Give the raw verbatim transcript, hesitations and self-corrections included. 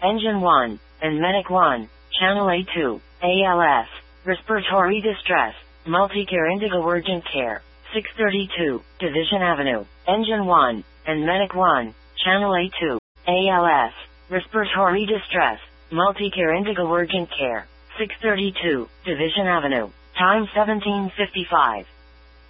Engine one, and Medic one, Channel A two, A L S, Respiratory Distress, Multicare Indigo Urgent Care, six thirty-two, Division Avenue, Engine one, and Medic one, Channel A two, A L S, Respiratory Distress, Multicare Indigo Urgent Care, six thirty-two, Division Avenue, time seventeen fifty-five.